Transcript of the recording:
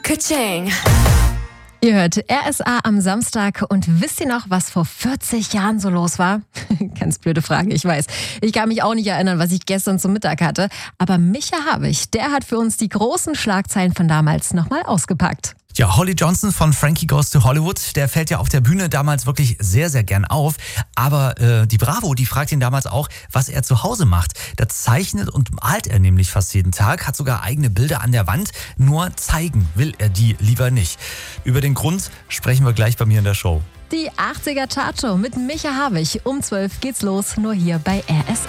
Ka-ching. Ihr hört RSA am Samstag und wisst ihr noch, was vor 40 Jahren so los war? Ganz blöde Frage, ich weiß. Ich kann mich auch nicht erinnern, was ich gestern zum Mittag hatte. Aber Micha Habich, der hat für uns die großen Schlagzeilen von damals nochmal ausgepackt. Ja, Holly Johnson von Frankie Goes to Hollywood, der fällt ja auf der Bühne damals wirklich sehr, sehr gern auf. Aber die Bravo, die fragt ihn damals auch, was er zu Hause macht. Da zeichnet und malt er nämlich fast jeden Tag, hat sogar eigene Bilder an der Wand. Nur zeigen will er die lieber nicht. Über den Grund sprechen wir gleich bei mir in der Show. Die 80er Chartshow mit Micha Habich. Um 12 geht's los, nur hier bei RSA.